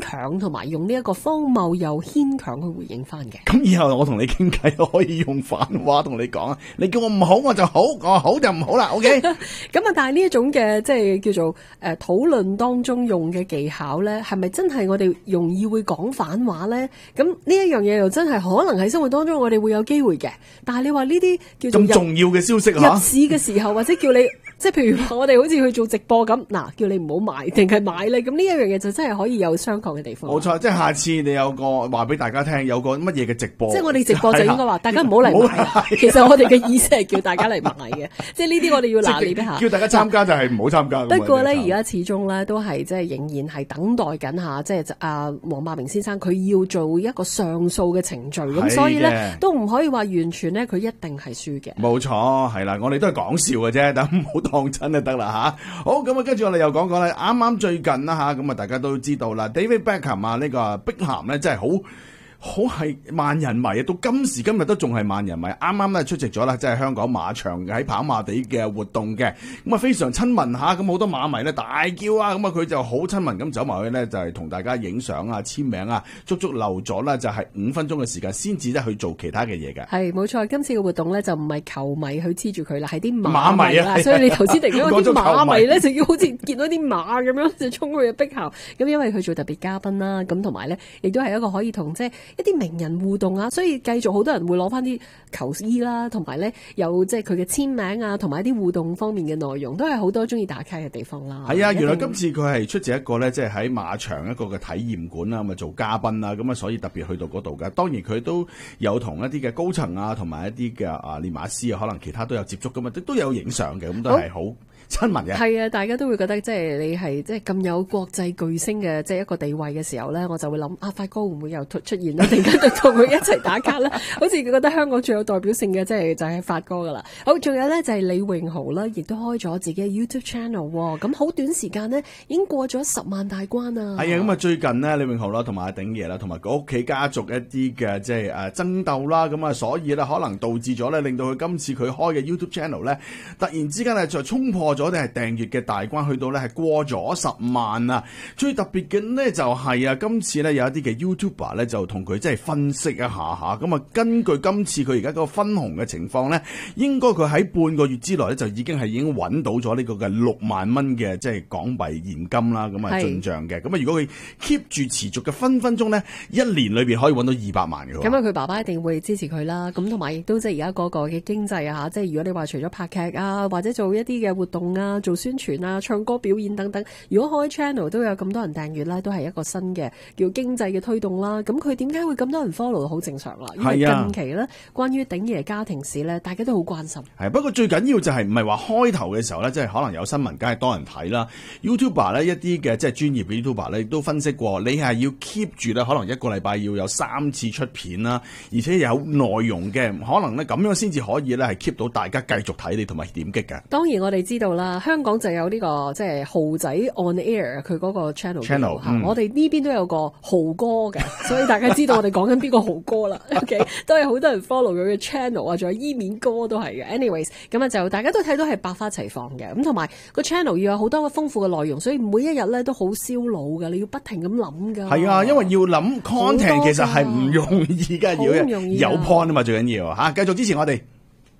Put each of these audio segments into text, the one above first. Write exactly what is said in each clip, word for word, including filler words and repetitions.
強，同埋用呢一個荒謬又牽強去回應翻嘅。 咁以後我同你傾偈都可以用反話同你講啊，你叫我唔好我就好，我好就唔好啦。OK。 咁啊，但係呢一種嘅即係叫做誒討論當中用嘅技巧咧，係咪真係我哋容易會講反話咧？咁呢一樣嘢又真係可能喺生活當中我哋會有機會嘅。但係你話呢啲叫做咁重要嘅消息入市嘅時候，或者叫你即係譬如話我哋好似去做直播咁，嗱叫你唔好買定係買咧，咁呢一樣嘢就真係可以有商榷嘅地方。 冇錯，即係下次你有個話俾大家聽，有個乜嘢嘅直播， 即係我哋直播就應該話大家唔好嚟買。其實我哋嘅意思係叫大家嚟買嘅，即係呢啲我哋要拿捏一下。 叫大家參加就係唔好參加。 不過咧，而家始終咧都係即係仍然係等待緊下，即係阿黃百鳴先生佢要做一個上訴嘅程序，咁所以咧都唔可以話完全咧佢一定係輸嘅。 冇錯，係啦，我哋都係講笑嘅啫，等唔好當真就得啦吓。好，咁啊，跟住我哋又講講咧，啱啱最近啦吓，咁啊大家都知道啦 ，David Beckham 啊，呢個碧咸咧真係好。好係萬人迷啊！到今時今日都仲係萬人迷。啱啱咧出席咗啦，即係香港馬場嘅喺跑馬地嘅活動嘅，咁啊非常親民下，咁好多馬迷咧大叫啊，咁啊佢就好親民咁走埋去咧，就係同大家影相啊、簽名啊，足足留咗啦，就係五分鐘嘅時間先至咧去做其他嘅嘢嘅。 係冇錯，今次嘅活動咧就唔係球迷去黐住佢啦，係啲馬迷啊， 所以你頭先突然間啲馬迷咧就要好似見到啲馬咁樣就衝去碧咸，咁因為佢做特別嘉賓啦，咁同埋咧亦都係一個可以同即係一啲名人互動啊，所以繼續好多人會攞翻啲球衣啦，同埋咧有即係佢嘅簽名啊，同埋一啲互動方面嘅內容，都係好多中意打卡嘅地方啦。 係啊，原來今次佢係出席一個咧，即係喺馬場一個嘅體驗館啦，咁啊做嘉賓啦，咁啊所以特別去到嗰度嘅。當然佢都有同一啲嘅高層啊，同埋一啲嘅啊練馬師啊，可能其他都有接觸噶嘛，都都有影相嘅，咁都係好親民嘅。 係啊，大家都會覺得即係你係即係咁有國際巨星嘅即係一個地位嘅時候咧，我就會諗啊，發哥會唔會又出出現咧？突然間就同佢一齊打卡咧，好似佢覺得香港最有代表性嘅即係就係發哥噶啦。好，仲有咧就係李榮豪啦，亦都開咗自己嘅 YouTube channel 喎。咁好短時間呢，已經過咗十萬大關啊！ 係啊，咁啊最近呢，李榮豪啦，同埋阿鼎爺啦，同埋佢屋企家族一啲嘅即係誒爭鬥啦，咁啊所以咧可能導致咗咧，令到佢今次佢開嘅 YouTube channel 咧，突然之間咧就衝破咗定係訂閱嘅大關，去到咧係過咗十萬啊！最特別嘅呢，就係啊，今次咧有一啲嘅 YouTuber 咧就同佢即係分析一下下，咁啊根據今次佢而家個分紅嘅情況咧，應該佢喺半個月之內咧就已經係已經揾到咗呢個嘅六萬蚊嘅即係港幣現金啦，咁啊進帳嘅。咁啊如果佢 keep 住持續嘅分分鐘咧，一年裏邊可以揾到二百萬嘅。 咁啊佢爸爸一定會支持佢啦。咁同埋亦都即係而家嗰個嘅經濟啊，即係如果你話除咗拍劇啊，或者做一啲嘅活動啊，做宣傳啊、唱歌表演等等，如果開 channel 都有咁多人訂閱啦，都係一個新嘅叫經濟嘅推動啦。咁佢點解會咁多人 follow 好正常啦？因為近期咧，關於鼎爺家庭史咧，大家都好關心。 係不過最緊要就係唔係話開頭嘅時候咧，即係可能有新聞，梗係多人睇啦。YouTuber 咧一啲嘅即係專業嘅 YouTuber 咧，都分析過，你係要 keep 住咧，可能一個禮拜要有三次出片啦，而且有內容嘅，可能咧咁樣先至可以咧係 keep 到大家繼續睇你同埋點擊嘅。 當然我哋知道啦，香港就有呢、這個即係豪仔 on air 佢嗰個 channel channel，嗯、 我哋呢邊都有個豪哥嘅，所以大家知道我哋講緊邊個豪哥啦。OK， 都係好多人 follow 佢嘅 channel 啊，仲有伊面哥都係嘅。anyways， 咁啊就大家都睇到係百花齊放嘅，咁同埋個 channel 要有好多豐富嘅內容，所以每一日咧都好燒腦㗎，你要不停咁諗㗎。 係啊，因為要諗 content 其實係唔容易㗎，要有 point 啊嘛，最緊要嚇。繼續支持我哋。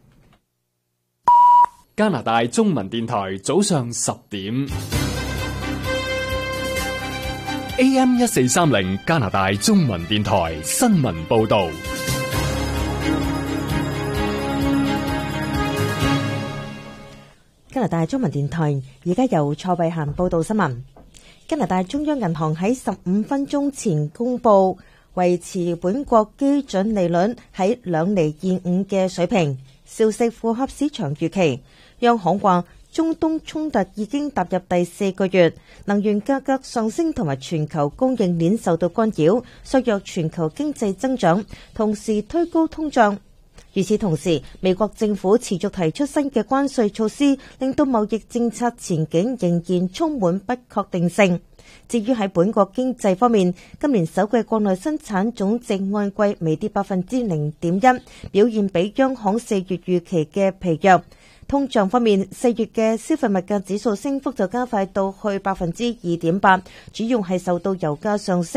加拿大中文電台早上十點 A M 一四三零加拿大中文電台新聞報導。 加拿大中文電台而家由蔡慧嫻報道新聞。加拿大中央銀行喺十五分鐘前公佈維持本國基準利率喺兩厘二五嘅水平，消息符合市場預期。央行話，中東衝突已經踏入第四個月，能源價格上升同埋全球供應鏈受到干擾，削弱全球經濟增長，同時推高通脹。與此同時，美國政府持續提出新嘅關稅措施，令到貿易政策前景仍然充滿不確定性。至於喺本國經濟方面，今年首季國內生產總值按季微跌百分之零點一，表現比央行四月預期嘅疲弱。通脹方面，四月嘅消費物價指數升幅就加快到去百分之二點八，主要係受到油價上升。